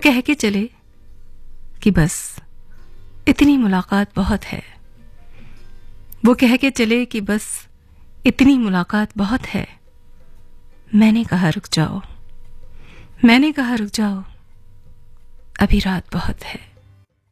कह के चले कि बस इतनी मुलाकात बहुत है। वो कह के चले कि बस इतनी मुलाकात बहुत है। मैंने कहा रुक जाओ, मैंने कहा रुक जाओ, अभी रात बहुत है।